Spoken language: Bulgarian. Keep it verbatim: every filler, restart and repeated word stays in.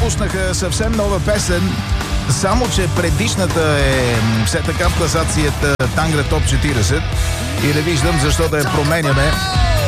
пуснаха съвсем нова песен, само че предишната е все така в класацията Тангра Топ четиридесет и не виждам защо да я променяме.